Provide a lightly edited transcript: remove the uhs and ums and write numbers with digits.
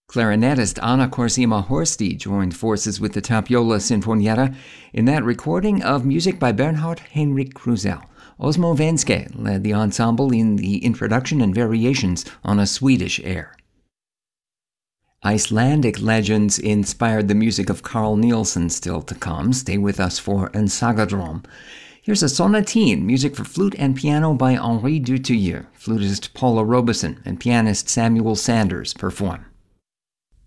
Clarinetist Anna Korsima Horsti joined forces with the Tapiola Sinfonietta in that recording of music by Bernhard Heinrich Krusell. Osmo Venske led the ensemble in the introduction and variations on a Swedish air. Icelandic legends inspired the music of Carl Nielsen still to come. Stay with us for En Sagadrom. Here's a sonatine, music for flute and piano by Henri Dutilleux. Flutist Paula Robeson and pianist Samuel Sanders perform.